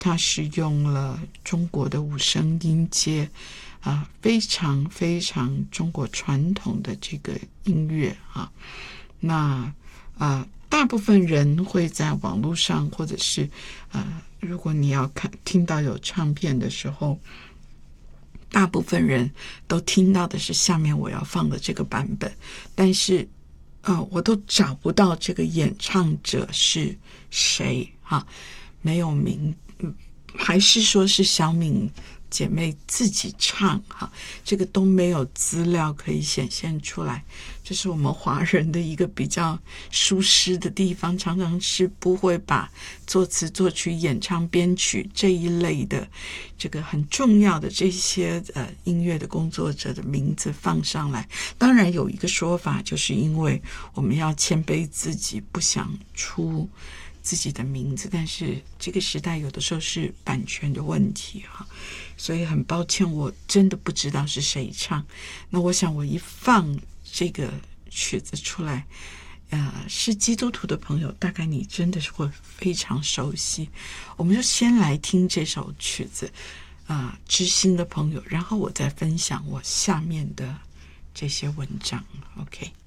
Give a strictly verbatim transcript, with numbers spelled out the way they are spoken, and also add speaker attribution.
Speaker 1: 它是用了中国的五声音阶啊、呃，非常非常中国传统的这个音乐啊。那啊、呃，大部分人会在网络上，或者是呃，如果你要看听到有唱片的时候，大部分人都听到的是下面我要放的这个版本，但是呃，我都找不到这个演唱者是谁哈，没有名，还是说是小敏姐妹自己唱哈，这个都没有资料可以显现出来。这是我们华人的一个比较疏失的地方，常常是不会把作词作曲演唱编曲这一类的这个很重要的这些呃音乐的工作者的名字放上来。当然有一个说法，就是因为我们要谦卑自己，不想出自己的名字，但是这个时代有的时候是版权的问题哈，所以很抱歉，我真的不知道是谁唱。那我想我一放这个曲子出来，呃，是基督徒的朋友，大概你真的是会非常熟悉。我们就先来听这首曲子，啊、呃，知心的朋友，然后我再分享我下面的这些文章。OK。